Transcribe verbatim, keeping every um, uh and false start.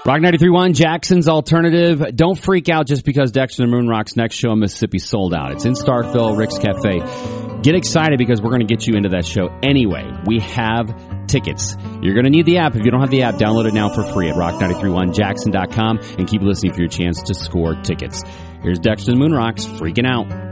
Rock ninety-three point one, Jackson's Alternative. Don't freak out just because Dexter and the Moonrock's next show in Mississippi sold out. It's in Starkville, Rick's Cafe. Get excited because we're going to get you into that show anyway. We have tickets. You're going to need the app. If you don't have the app, download it now for free at rock nine three one jackson dot com and keep listening for your chance to score tickets. Here's Dexter and the Moonrocks freaking out.